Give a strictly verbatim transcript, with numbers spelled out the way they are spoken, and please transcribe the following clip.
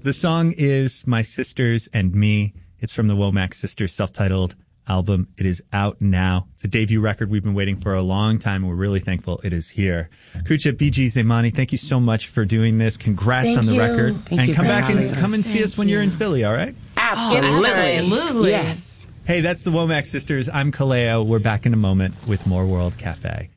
The song is My Sisters and Me. It's from the Womack Sisters self-titled album. It is out now. It's a debut record we've been waiting for a long time, and we're really thankful it is here. Kucha, B G, Zaymani, thank you so much for doing this. Congrats thank on the you. record. Thank and you come back and us. come and see thank us when you. you're in Philly, all right? Absolutely. Absolutely. Yes. Hey, that's the Womack Sisters. I'm Kaleo. We're back in a moment with more World Cafe.